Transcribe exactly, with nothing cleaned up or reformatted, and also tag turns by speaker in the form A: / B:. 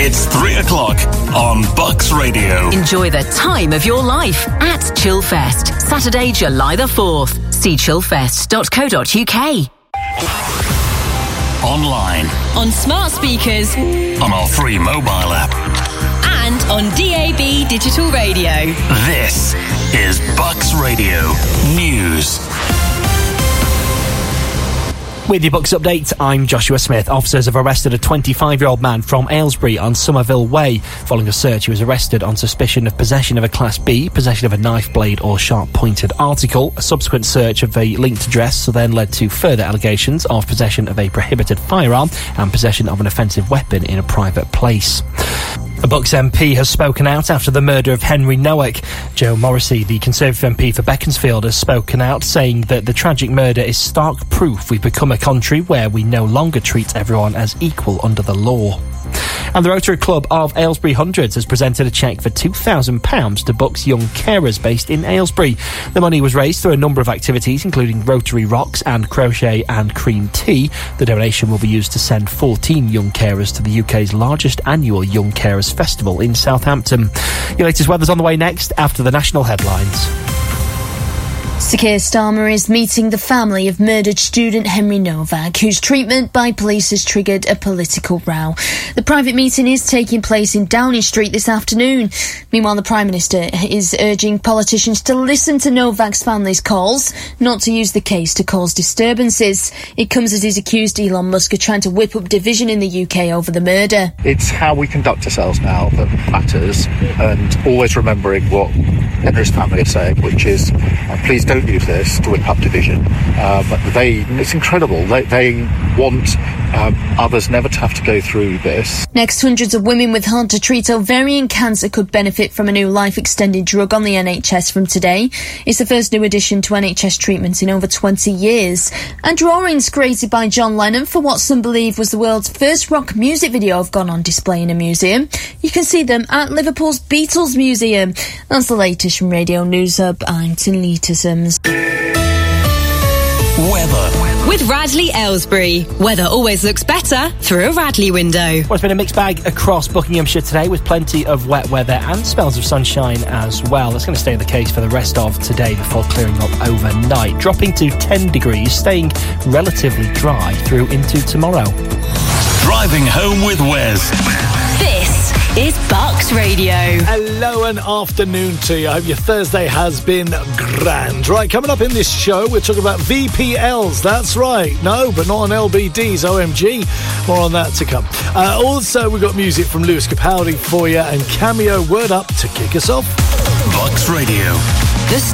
A: It's three o'clock on Bucks Radio.
B: Enjoy the time of your life at Chillfest, Saturday, July the fourth. See chillfest dot co dot uk.
A: Online.
C: On smart speakers.
A: On our free mobile app.
C: And on D A B digital radio.
A: This is Bucks Radio News.
D: With your Bucks update, I'm Joshua Smith. Officers have arrested a twenty-five-year-old man from Aylesbury on Somerville Way. Following a search, he was arrested on suspicion of possession of a Class B, possession of a knife blade or sharp-pointed article. A subsequent search of a linked address then led to further allegations of possession of a prohibited firearm and possession of an offensive weapon in a private place. A Bucks M P has spoken out after the murder of Henry Noack. Joe Morrissey, the Conservative M P for Beaconsfield, has spoken out, saying that the tragic murder is stark proof we've become a country where we no longer treat everyone as equal under the law. And the Rotary Club of Aylesbury Hundreds has presented a cheque for two thousand pounds to Bucks young carers based in Aylesbury. The money was raised through a number of activities, including Rotary Rocks and Crochet and Cream Tea. The donation will be used to send fourteen young carers to the U K's largest annual Young Carers Festival in Southampton. Your latest weather's on the way next after the national headlines.
E: Sir Keir Starmer is meeting the family of murdered student Henry Noack, whose treatment by police has triggered a political row. The private meeting is taking place in Downing Street this afternoon. Meanwhile, the Prime Minister is urging politicians to listen to Noack's family's calls, not to use the case to cause disturbances. It comes as he's accused Elon Musk of trying to whip up division in the U K over the murder.
F: It's how we conduct ourselves now that matters, and always remembering what Henry's family are saying, which is, uh, please don't use this to whip up division. Um, they, it's incredible. They, they want um, others never to have to go through this.
E: Next, hundreds of women with hard-to-treat ovarian cancer could benefit from a new life-extending drug on the N H S from today. It's the first new addition to N H S treatment in over twenty years. And drawings created by John Lennon for what some believe was the world's first rock music video have gone on display in a museum. You can see them at Liverpool's Beatles Museum. That's the latest from Radio News Hub. I'm Tinlita Sims.
A: Weather.
C: With Radley Aylesbury. Weather always looks better through a Radley window.
D: Well, it's been a mixed bag across Buckinghamshire today, with plenty of wet weather and spells of sunshine as well. That's going to stay the case for the rest of today before clearing up overnight, dropping to ten degrees, staying relatively dry through into tomorrow.
A: Driving home with Wes.
C: This is Bucks Radio.
G: Hello and afternoon to you. I hope your Thursday has been grand. Right, coming up in this show, we're talking about V P Ls. That's right. No, but not on L B Ds. O M G. More on that to come. Uh, also, we've got music from Lewis Capaldi for you and Cameo Word Up to kick us off.
A: Bucks Radio.
C: The